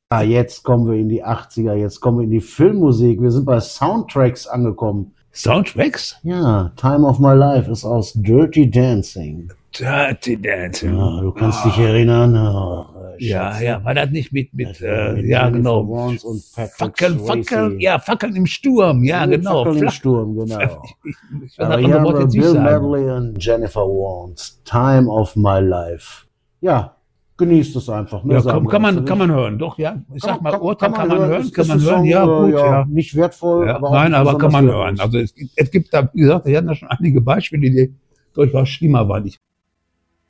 Ah, jetzt kommen wir in die 80er, jetzt kommen wir in die Filmmusik. Wir sind bei Soundtracks angekommen. Soundtracks? Ja, Time of My Life ist aus Dirty Dancing. Dirty Dancing. Ja, du kannst dich erinnern. Ja, war das nicht mit Jennifer genau. Warnes und Patrick Swayze. Fackeln im Sturm, ja, genau. Fackeln im Sturm, genau. Ich Aber hier haben wir Bill Medley und Jennifer Warnes. Time of My Life. Ja, genießt es einfach. Ja, kann man hören, doch, ja. Ich sag mal, Urteil kann man hören, ja, gut, ja. Nicht wertvoll, ja, aber nein, aber kann man hören. Also es gibt da, wie gesagt, wir hatten da schon einige Beispiele, die durchaus schlimmer waren.